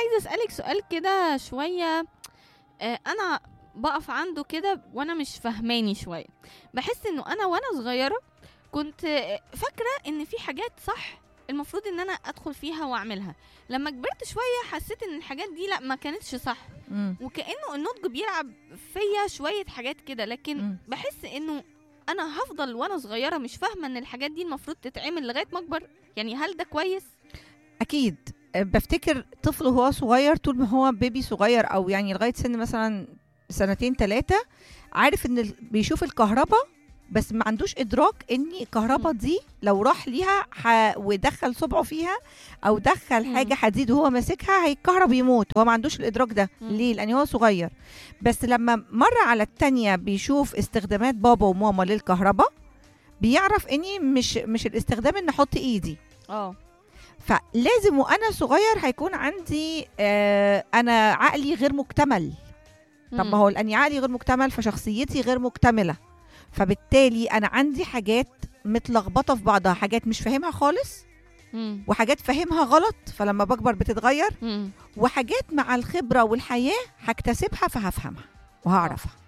عايزه اسالك سؤال كده شويه. انا بقف عنده كده وانا مش فهماني شويه. بحس انه انا وانا صغيره كنت فاكره ان في حاجات صح المفروض ان انا ادخل فيها واعملها. لما كبرت شويه حسيت ان الحاجات دي لا ما كانتش صح. وكانه النضج بيلعب فيا شويه حاجات كده، لكن بحس انه انا هفضل وانا صغيره مش فاهمه ان الحاجات دي المفروض تتعمل لغايه ما اكبر. يعني هل ده كويس؟ اكيد. بفتكر طفل وهو صغير، طول ما هو بيبي صغير او يعني لغايه سن مثلا 2-3، عارف ان بيشوف الكهرباء بس ما عندوش ادراك ان الكهرباء دي لو راح ليها ودخل صبعه فيها او دخل حاجه حديد وهو ماسكها هيتكهرب يموت. هو ما عندوش الادراك ده. ليه؟ لان هو صغير. بس لما مره على التانية بيشوف استخدامات بابا وماما للكهرباء بيعرف اني مش الاستخدام ان احط ايدي. فلازم وانا صغير هيكون عندي انا عقلي غير مكتمل. طب ما هو لاني عقلي غير مكتمل فشخصيتي غير مكتمله، فبالتالي انا عندي حاجات متلخبطه في بعضها، حاجات مش فاهمها خالص وحاجات فاهمها غلط فلما بكبر بتتغير، وحاجات مع الخبره والحياه هكتسبها فهفهمها وهعرفها.